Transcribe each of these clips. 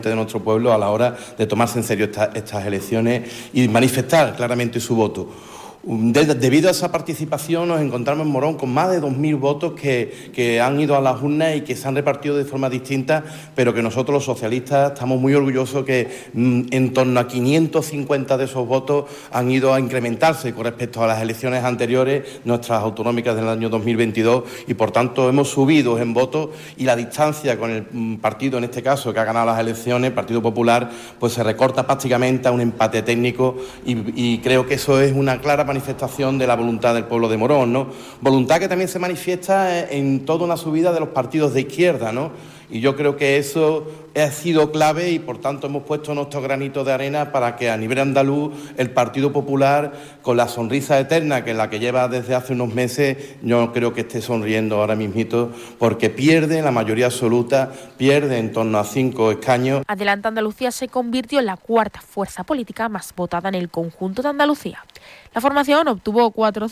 de nuestro pueblo a la hora de tomarse en serio estas elecciones y manifestar claramente su voto. Debido a esa participación nos encontramos en Morón con más de 2.000 votos que han ido a las urnas y que se han repartido de forma distinta, pero que nosotros los socialistas estamos muy orgullosos que en torno a 550 de esos votos han ido a incrementarse con respecto a las elecciones anteriores, nuestras autonómicas del año 2022, y por tanto hemos subido en votos y la distancia con el partido, en este caso, que ha ganado las elecciones, el Partido Popular, pues se recorta prácticamente a un empate técnico y creo que eso es una clara manifestación de la voluntad del pueblo de Morón, ¿no? Voluntad que también se manifiesta en toda una subida de los partidos de izquierda, ¿no? Y yo creo que eso ha sido clave y, por tanto, hemos puesto nuestro granito de arena para que a nivel andaluz el Partido Popular, con la sonrisa eterna que es la que lleva desde hace unos meses, yo creo que esté sonriendo ahora mismito, porque pierde la mayoría absoluta, pierde en torno a 5 escaños. Adelante Andalucía se convirtió en la cuarta fuerza política más votada en el conjunto de Andalucía. La formación obtuvo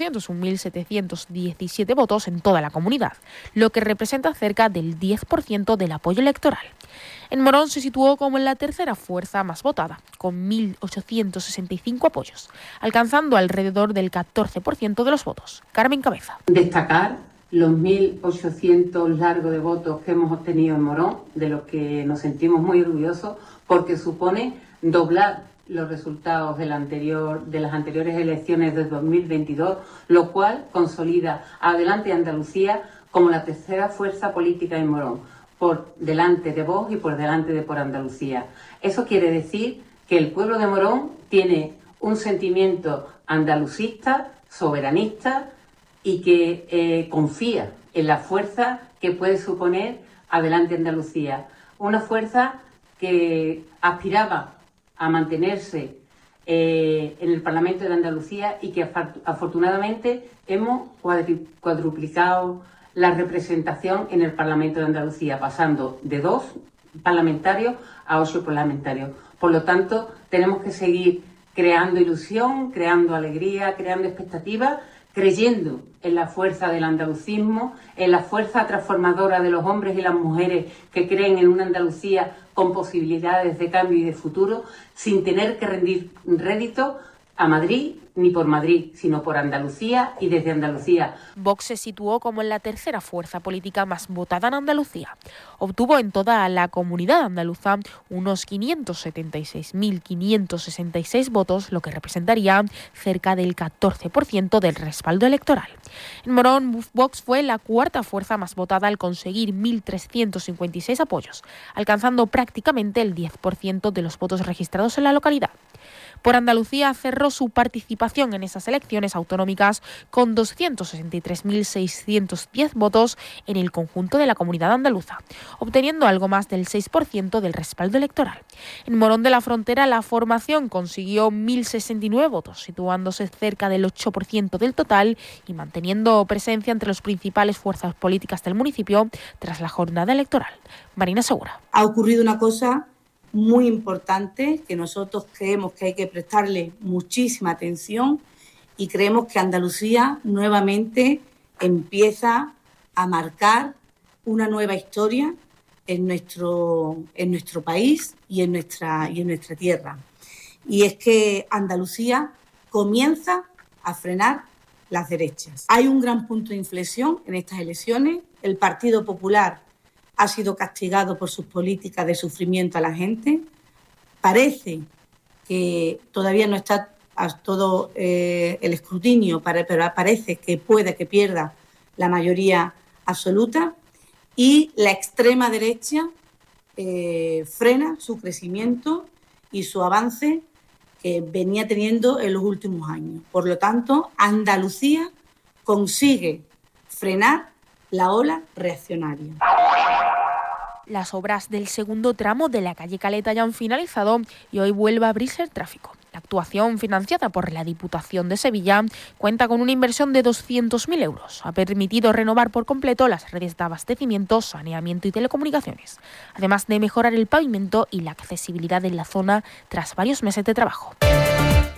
401.717 votos en toda la comunidad, lo que representa cerca del 10% del apoyo electoral. En Morón se situó como en la tercera fuerza más votada, con 1.865 apoyos, alcanzando alrededor del 14% de los votos. Carmen Cabeza. Destacar los 1.800 largos de votos que hemos obtenido en Morón, de los que nos sentimos muy orgullosos, porque supone doblar los resultados de las anteriores elecciones de 2022, lo cual consolida a Adelante Andalucía como la tercera fuerza política en Morón, por delante de Vox y por delante de Por Andalucía. Eso quiere decir que el pueblo de Morón tiene un sentimiento andalucista, soberanista y que confía en la fuerza que puede suponer Adelante Andalucía. Una fuerza que aspiraba a mantenerse en el Parlamento de Andalucía y que afortunadamente hemos cuadruplicado la representación en el Parlamento de Andalucía, pasando de 2 parlamentarios a 8 parlamentarios. Por lo tanto, tenemos que seguir creando ilusión, creando alegría, creando expectativas, creyendo en la fuerza del andalucismo, en la fuerza transformadora de los hombres y las mujeres que creen en una Andalucía con posibilidades de cambio y de futuro, sin tener que rendir rédito a Madrid ni por Madrid, sino por Andalucía y desde Andalucía. Vox se situó como en la tercera fuerza política más votada en Andalucía. Obtuvo en toda la comunidad andaluza unos 576.566 votos, lo que representaría cerca del 14% del respaldo electoral. En Morón, Vox fue la cuarta fuerza más votada al conseguir 1.356 apoyos, alcanzando prácticamente el 10% de los votos registrados en la localidad. Por Andalucía cerró su participación en esas elecciones autonómicas con 263.610 votos en el conjunto de la comunidad andaluza, obteniendo algo más del 6% del respaldo electoral. En Morón de la Frontera, la formación consiguió 1.069 votos, situándose cerca del 8% del total y manteniendo presencia entre las principales fuerzas políticas del municipio tras la jornada electoral. Marina Segura. Ha ocurrido una cosa muy importante que nosotros creemos que hay que prestarle muchísima atención y creemos que Andalucía nuevamente empieza a marcar una nueva historia en nuestro país y en nuestra tierra. Y es que Andalucía comienza a frenar las derechas. Hay un gran punto de inflexión en estas elecciones. El Partido Popular ha sido castigado por sus políticas de sufrimiento a la gente. Parece que todavía no está a todo el escrutinio, pero parece que puede que pierda la mayoría absoluta. Y la extrema derecha frena su crecimiento y su avance que venía teniendo en los últimos años. Por lo tanto, Andalucía consigue frenar la ola reaccionaria. Las obras del segundo tramo de la calle Caleta ya han finalizado y hoy vuelve a abrirse el tráfico. La actuación, financiada por la Diputación de Sevilla, cuenta con una inversión de 200.000 euros. Ha permitido renovar por completo las redes de abastecimiento, saneamiento y telecomunicaciones, además de mejorar el pavimento y la accesibilidad en la zona tras varios meses de trabajo.